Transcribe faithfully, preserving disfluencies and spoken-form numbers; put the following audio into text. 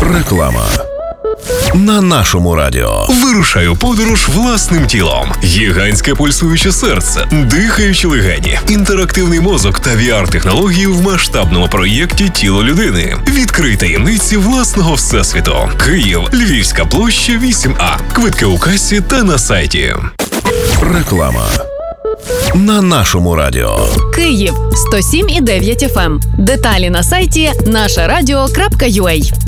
Реклама. На нашому радіо. Вирушай у подорож власним тілом. Гігантське пульсуюче серце, дихаючі легені, інтерактивний мозок та ві ар-технології в масштабному проєкті «Тіло людини». Відкрий таємниці власного всесвіту. Київ, Львівська площа, вісім А. Квитки у касі та на сайті. Реклама. На нашому радіо. Київ сто сім і дев'ять еф ем. Деталі на сайті наша радіо крапка ю а.